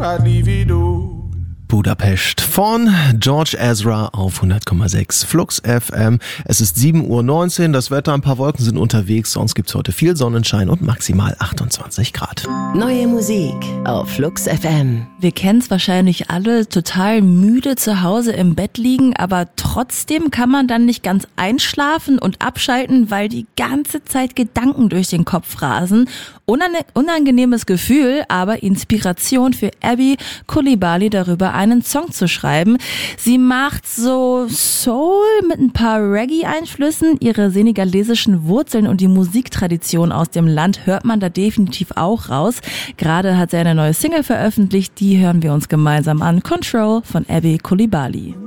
I'd leave it all. Budapest von George Ezra auf 100,6 Flux FM. Es ist 7:19 Uhr, das Wetter, ein paar Wolken sind unterwegs, sonst gibt's heute viel Sonnenschein und maximal 28 Grad. Neue Musik auf Flux FM. Wir kennen es wahrscheinlich alle, total müde zu Hause im Bett liegen, aber trotzdem kann man dann nicht ganz einschlafen und abschalten, weil die ganze Zeit Gedanken durch den Kopf rasen. Unangenehmes Gefühl, aber Inspiration für Abby Coulibaly, darüber einen Song zu schreiben. Sie macht so Soul mit ein paar Reggae-Einflüssen. Ihre senegalesischen Wurzeln und die Musiktradition aus dem Land hört man da definitiv auch raus. Gerade hat sie eine neue Single veröffentlicht, die hören wir uns gemeinsam an. Control von Abby Coulibaly.